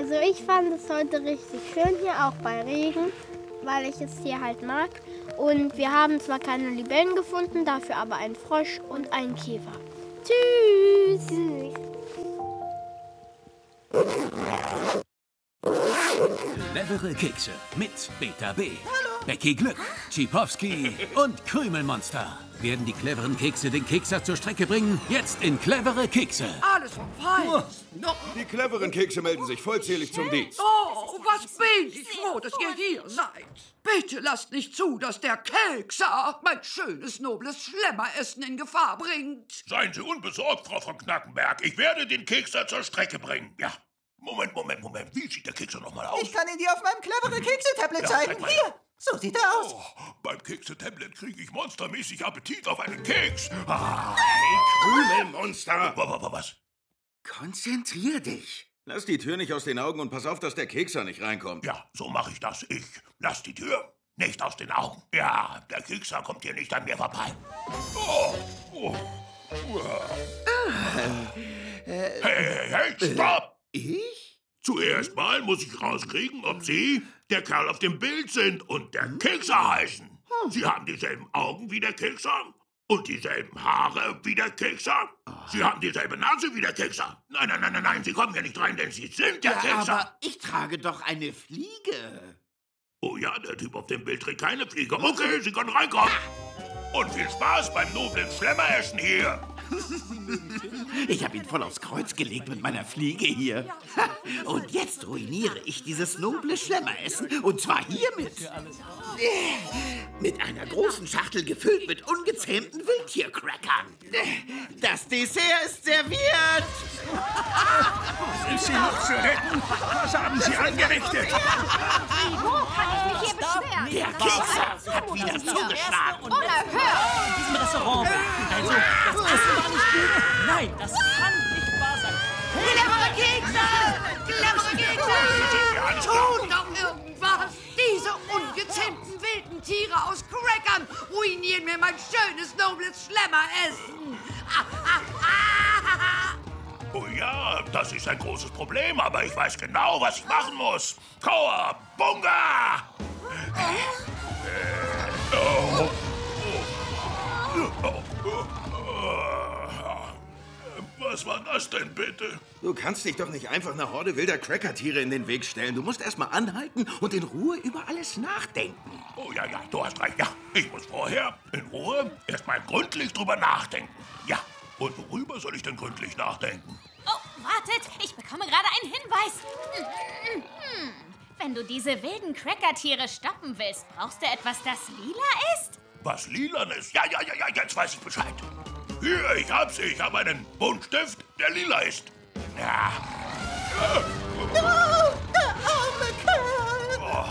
Also ich fand es heute richtig schön hier, auch bei Regen, weil ich es hier halt mag. Und wir haben zwar keine Libellen gefunden, dafür aber einen Frosch und einen Käfer. Tschüss! Clevere Kekse mit Beta B. Becky Glück, Chipowski und Krümelmonster. Werden die cleveren Kekse den Kekser zur Strecke bringen? Jetzt in Clevere Kekse. Alles vom Feinsten. Die cleveren Kekse melden sich vollzählig zum Dienst. Oh, was bin ich froh, dass ihr hier seid. Bitte lasst nicht zu, dass der Kekser mein schönes, nobles Schlemmeressen in Gefahr bringt. Seien Sie unbesorgt, Frau von Knackenberg. Ich werde den Kekser zur Strecke bringen. Ja. Moment. Wie sieht der Kekser nochmal aus? Ich kann ihn dir auf meinem clevere Kekse-Tablet zeigen. Hier, so sieht er aus. Oh, beim Kekse-Tablet kriege ich monstermäßig Appetit auf einen Keks. Ah. Hey, Krümelmonster! Was? Konzentrier dich. Lass die Tür nicht aus den Augen und pass auf, dass der Kekser nicht reinkommt. Ja, so mache ich das. Ich lass die Tür nicht aus den Augen. Ja, der Kekser kommt hier nicht an mir vorbei. Hey, stopp! Ich? Zuerst mal muss ich rauskriegen, ob Sie der Kerl auf dem Bild sind und der Kekser heißen. Sie haben dieselben Augen wie der Kekser und dieselben Haare wie der Kekser. Sie haben dieselbe Nase wie der Kekser. Nein, Sie kommen hier nicht rein, denn Sie sind der Kekser. Aber ich trage doch eine Fliege. Oh ja, der Typ auf dem Bild trägt keine Fliege. Okay, Sie können reinkommen. Und viel Spaß beim noblen Schlemmeressen hier. Ich habe ihn voll aufs Kreuz gelegt mit meiner Fliege hier. Und jetzt ruiniere ich dieses noble Schlemmeressen. Und zwar hiermit. Mit einer großen Schachtel gefüllt mit ungezähmten Wildtiercrackern. Das Dessert ist serviert. Ist Sie noch zu retten? Was haben Sie angerichtet? Wo kann ich mich hier beschweren? Der Kekser hat wieder zugeschlagen. Unerhört! In diesem Restaurant. Also, das Essen war nicht gut. Nein, das kann nicht wahr sein. Clevere Kekse! Clevere Kekse! Tut doch irgendwas! Diese ungezähmten wilden Tiere aus Crackern ruinieren mir mein schönes, nobles Schlemmeressen. Oh ja, das ist ein großes Problem, aber ich weiß genau, was ich machen muss. Cowabunga! Was war das denn bitte? Du kannst dich doch nicht einfach einer Horde wilder Crackertiere in den Weg stellen. Du musst erstmal anhalten und in Ruhe über alles nachdenken. Oh ja, du hast recht. Ja, ich muss vorher in Ruhe erstmal gründlich drüber nachdenken. Ja, und worüber soll ich denn gründlich nachdenken? Oh, wartet, ich bekomme gerade einen Hinweis. Wenn du diese wilden Crackertiere stoppen willst, brauchst du etwas, das lila ist? Was Lilanes? Ja, jetzt weiß ich Bescheid. Hier, ich hab's. Ich hab einen Buntstift, der lila ist. Ja. Der arme Kerl.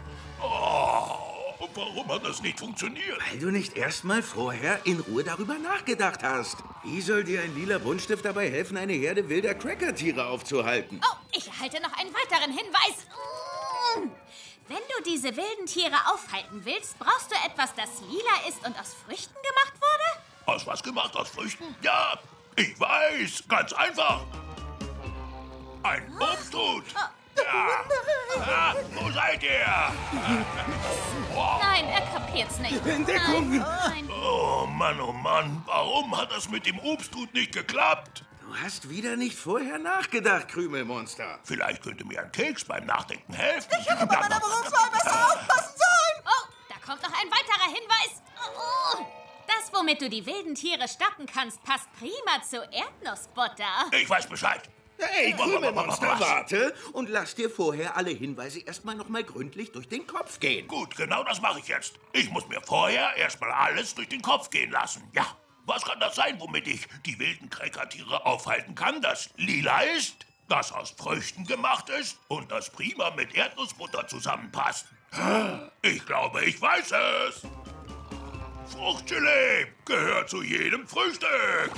Warum hat das nicht funktioniert? Weil du nicht erstmal vorher in Ruhe darüber nachgedacht hast. Wie soll dir ein lila Buntstift dabei helfen, eine Herde wilder Crackertiere aufzuhalten? Oh, ich erhalte noch einen weiteren Hinweis. Wenn du diese wilden Tiere aufhalten willst, brauchst du etwas, das lila ist und aus Früchten gemacht wurde? Aus was gemacht? Aus Früchten? Ja, ich weiß. Ganz einfach. Ein Obsthut. Ja. Wo seid ihr? Nein, er kapiert's nicht. Entdeckung! Nein. Oh Mann. Warum hat das mit dem Obsthut nicht geklappt? Du hast wieder nicht vorher nachgedacht, Krümelmonster. Vielleicht könnte mir ein Keks beim Nachdenken helfen. Ich hätte bei meiner Berufswahl besser aufpassen sollen. Oh, da kommt noch ein weiterer Hinweis. Das, womit du die wilden Tiere stoppen kannst, passt prima zu Erdnussbutter. Ich weiß Bescheid. Hey, Krümelmonster, warte und lass dir vorher alle Hinweise erstmal noch mal gründlich durch den Kopf gehen. Gut, genau das mache ich jetzt. Ich muss mir vorher erstmal alles durch den Kopf gehen lassen. Ja, was kann das sein, womit ich die wilden Crackertiere aufhalten kann, das lila ist, das aus Früchten gemacht ist und das prima mit Erdnussbutter zusammenpasst? Ich glaube, ich weiß es. Fruchtgelee gehört zu jedem Frühstück.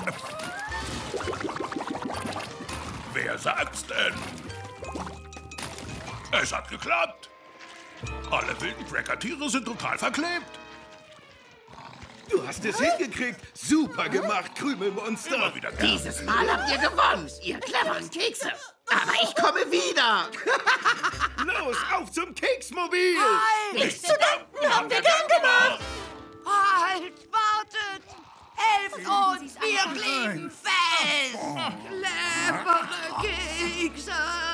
Wer sagt's denn? Es hat geklappt. Alle wilden Crackertiere sind total verklebt. Du hast es hingekriegt. Super gemacht, Krümelmonster. Immer wieder gern. Dieses Mal habt ihr gewonnen, ihr cleveren Kekse. Aber ich komme wieder. Los, auf zum Keksmobil! Nichts zu danken, haben wir gern gemacht. Halt, wartet. Helft uns, wir kleben fest. Clevere Kekse.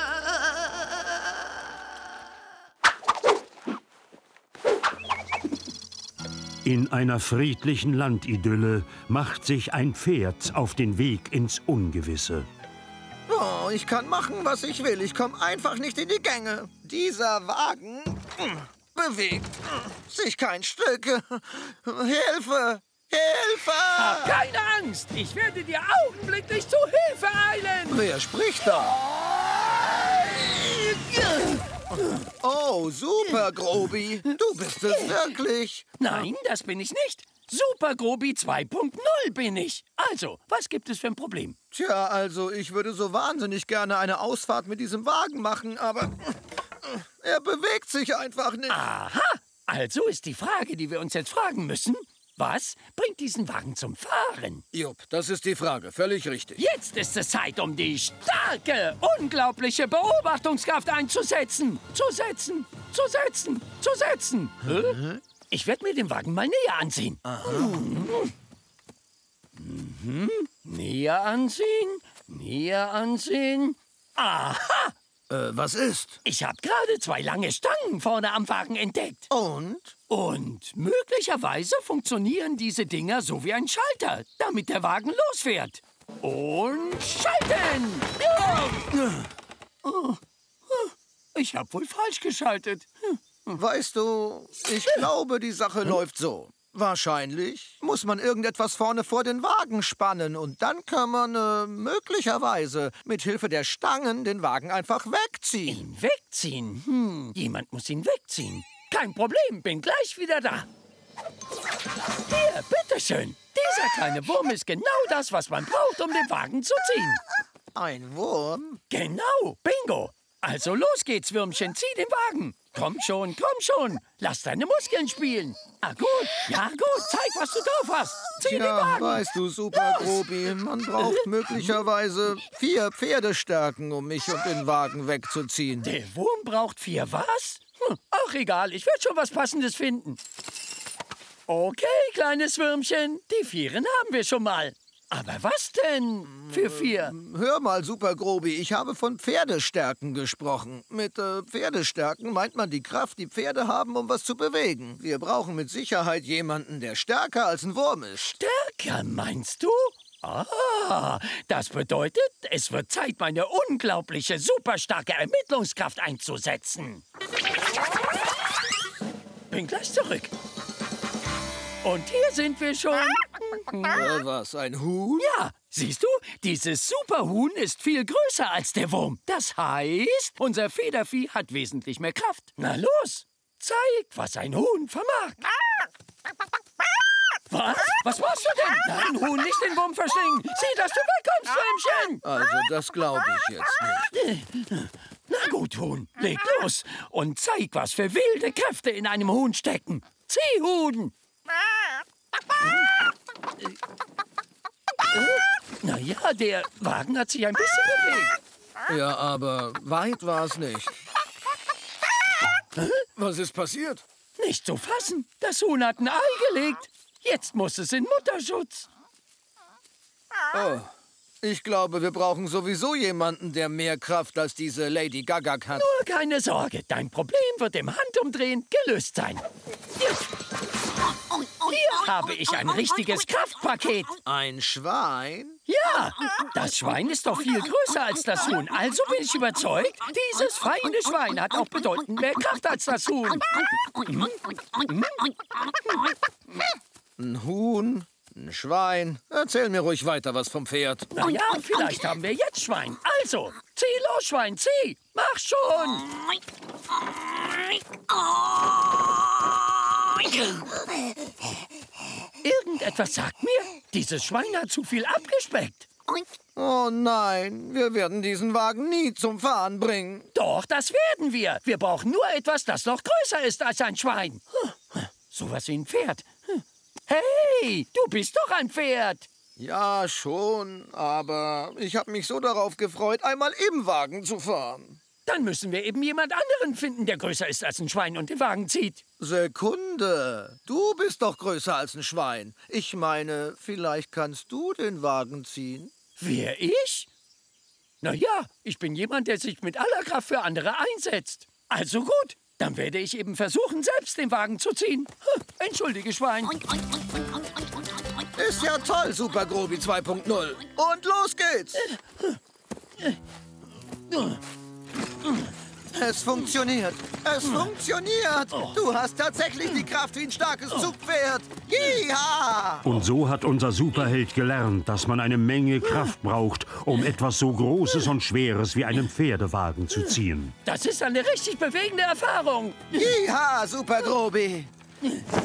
In einer friedlichen Landidylle macht sich ein Pferd auf den Weg ins Ungewisse. Oh, ich kann machen, was ich will. Ich komme einfach nicht in die Gänge. Dieser Wagen bewegt sich kein Stück. Hilfe! Hilfe! Hab keine Angst! Ich werde dir augenblicklich zu Hilfe eilen! Wer spricht da? Oh, super, Grobi. Du bist es wirklich. Nein, das bin ich nicht. Super Grobi 2.0 bin ich. Also, was gibt es für ein Problem? Tja, also ich würde so wahnsinnig gerne eine Ausfahrt mit diesem Wagen machen, aber er bewegt sich einfach nicht. Aha, also ist die Frage, die wir uns jetzt fragen müssen, was bringt diesen Wagen zum Fahren? Jupp, das ist die Frage, völlig richtig. Jetzt ist es Zeit, um die starke, unglaubliche Beobachtungskraft einzusetzen. Zu setzen. Hä? Ich werde mir den Wagen mal näher ansehen. Näher ansehen. Aha! Was ist? Ich habe gerade 2 lange Stangen vorne am Wagen entdeckt. Und? Und möglicherweise funktionieren diese Dinger so wie ein Schalter, damit der Wagen losfährt. Und schalten! Ja. Ich habe wohl falsch geschaltet. Weißt du, ich glaube, die Sache läuft so. Wahrscheinlich muss man irgendetwas vorne vor den Wagen spannen und dann kann man möglicherweise mit Hilfe der Stangen den Wagen einfach wegziehen. Ihn wegziehen? Jemand muss ihn wegziehen. Kein Problem, bin gleich wieder da. Hier, bitteschön. Dieser kleine Wurm ist genau das, was man braucht, um den Wagen zu ziehen. Ein Wurm? Genau, bingo. Also los geht's, Würmchen, zieh den Wagen. Komm schon. Lass deine Muskeln spielen. Ah, gut. Ja, gut. Zeig, was du drauf hast. Zieh den Wagen. Weißt du, super Grobi, man braucht möglicherweise 4 Pferdestärken, um mich und den Wagen wegzuziehen. Der Wurm braucht 4 was? Ach, egal. Ich werde schon was Passendes finden. Okay, kleines Würmchen. Die 4 haben wir schon mal. Aber was denn für 4? Hör mal, super Grobi, ich habe von Pferdestärken gesprochen. Mit Pferdestärken meint man die Kraft, die Pferde haben, um was zu bewegen. Wir brauchen mit Sicherheit jemanden, der stärker als ein Wurm ist. Stärker, meinst du? Ah, das bedeutet, es wird Zeit, meine unglaubliche, superstarke Ermittlungskraft einzusetzen. Bin gleich zurück. Und hier sind wir schon. Was, ein Huhn? Ja, siehst du, dieses Superhuhn ist viel größer als der Wurm. Das heißt, unser Federvieh hat wesentlich mehr Kraft. Na los, zeig, was ein Huhn vermag. Was? Was machst du denn? Nein, Huhn, nicht den Wurm verschlingen. Sieh, dass du wegkommst, Würmchen. Also, das glaube ich jetzt nicht. Na gut, Huhn, leg los und zeig, was für wilde Kräfte in einem Huhn stecken. Zieh, Huhn. Na ja, der Wagen hat sich ein bisschen bewegt. Ja, aber weit war es nicht. Was ist passiert? Nicht zu fassen. Das Huhn hat ein Ei gelegt. Jetzt muss es in Mutterschutz. Oh, ich glaube, wir brauchen sowieso jemanden, der mehr Kraft als diese Lady Gaga hat. Nur keine Sorge, dein Problem wird im Handumdrehen gelöst sein. Hier habe ich ein richtiges Kraftpaket. Ein Schwein? Ja, das Schwein ist doch viel größer als das Huhn. Also bin ich überzeugt, dieses feine Schwein hat auch bedeutend mehr Kraft als das Huhn. Ein Huhn, ein Schwein. Erzähl mir ruhig weiter was vom Pferd. Na ja, vielleicht haben wir jetzt Schwein. Also, zieh los, Schwein, zieh. Mach schon. Irgendetwas sagt mir, dieses Schwein hat zu viel abgespeckt. Oh nein, wir werden diesen Wagen nie zum Fahren bringen. Doch, das werden wir. Wir brauchen nur etwas, das noch größer ist als ein Schwein. Sowas wie ein Pferd. Hey, du bist doch ein Pferd. Ja, schon, aber ich habe mich so darauf gefreut, einmal im Wagen zu fahren. Dann müssen wir eben jemand anderen finden, der größer ist als ein Schwein und den Wagen zieht. Sekunde, du bist doch größer als ein Schwein. Ich meine, vielleicht kannst du den Wagen ziehen. Wer, ich? Na ja, ich bin jemand, der sich mit aller Kraft für andere einsetzt. Also gut, dann werde ich eben versuchen, selbst den Wagen zu ziehen. Entschuldige, Schwein. Ist ja toll, Super Grobi 2.0. Und los geht's. Es funktioniert. Es funktioniert. Du hast tatsächlich die Kraft wie ein starkes Zugpferd. Jiha! Und so hat unser Superheld gelernt, dass man eine Menge Kraft braucht, um etwas so Großes und Schweres wie einen Pferdewagen zu ziehen. Das ist eine richtig bewegende Erfahrung. Jiha, Super Grobi.